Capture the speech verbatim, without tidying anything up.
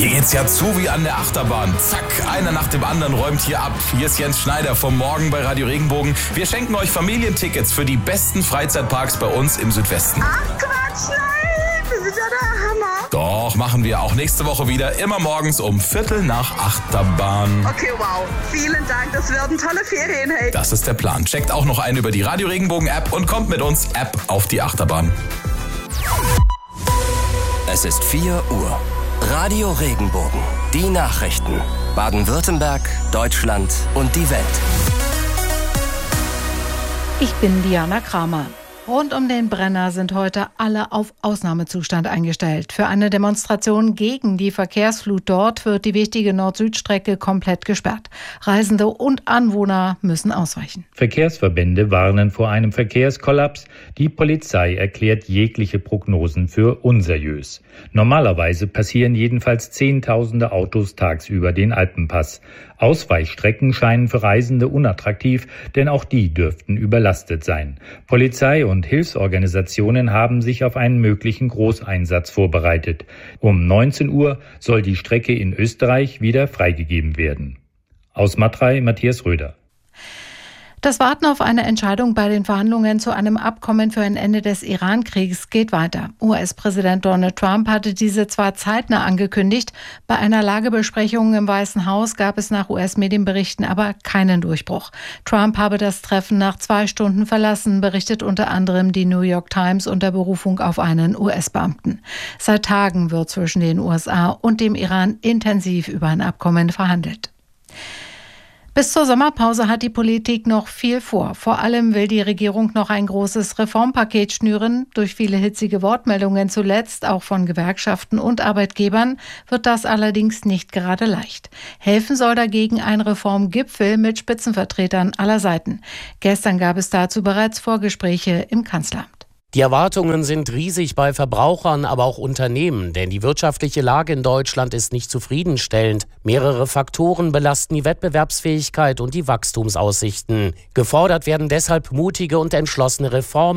Hier geht's ja zu wie an der Achterbahn. Zack, einer nach dem anderen räumt hier ab. Hier ist Jens Schneider vom Morgen bei Radio Regenbogen. Wir schenken euch Familientickets für die besten Freizeitparks bei uns im Südwesten. Ach Quatsch, nein, das ist ja der Hammer. Doch, machen wir auch nächste Woche wieder, immer morgens um Viertel nach Achterbahn. Okay, wow, vielen Dank, das werden tolle Ferien, hey. Das ist der Plan. Checkt auch noch ein über die Radio Regenbogen App und kommt mit uns App auf die Achterbahn. Es ist vier Uhr. Radio Regenbogen. Die Nachrichten. Baden-Württemberg, Deutschland und die Welt. Ich bin Diana Kramer. Rund um den Brenner sind heute alle auf Ausnahmezustand eingestellt. Für eine Demonstration gegen die Verkehrsflut dort wird die wichtige Nord-Süd-Strecke komplett gesperrt. Reisende und Anwohner müssen ausweichen. Verkehrsverbände warnen vor einem Verkehrskollaps. Die Polizei erklärt jegliche Prognosen für unseriös. Normalerweise passieren jedenfalls Zehntausende Autos tagsüber den Alpenpass. Ausweichstrecken scheinen für Reisende unattraktiv, denn auch die dürften überlastet sein. Polizei und Hilfsorganisationen haben sich auf einen möglichen Großeinsatz vorbereitet. Um neunzehn Uhr soll die Strecke in Österreich wieder freigegeben werden. Aus Matrei, Matthias Röder. Das Warten auf eine Entscheidung bei den Verhandlungen zu einem Abkommen für ein Ende des Iran-Kriegs geht weiter. U S-Präsident Donald Trump hatte diese zwar zeitnah angekündigt, bei einer Lagebesprechung im Weißen Haus gab es nach U S-Medienberichten aber keinen Durchbruch. Trump habe das Treffen nach zwei Stunden verlassen, berichtet unter anderem die New York Times unter Berufung auf einen U S-Beamten. Seit Tagen wird zwischen den U S A und dem Iran intensiv über ein Abkommen verhandelt. Bis zur Sommerpause hat die Politik noch viel vor. Vor allem will die Regierung noch ein großes Reformpaket schnüren. Durch viele hitzige Wortmeldungen zuletzt, auch von Gewerkschaften und Arbeitgebern, wird das allerdings nicht gerade leicht. Helfen soll dagegen ein Reformgipfel mit Spitzenvertretern aller Seiten. Gestern gab es dazu bereits Vorgespräche im Kanzleramt. Die Erwartungen sind riesig bei Verbrauchern, aber auch Unternehmen, denn die wirtschaftliche Lage in Deutschland ist nicht zufriedenstellend. Mehrere Faktoren belasten die Wettbewerbsfähigkeit und die Wachstumsaussichten. Gefordert werden deshalb mutige und entschlossene Reformen.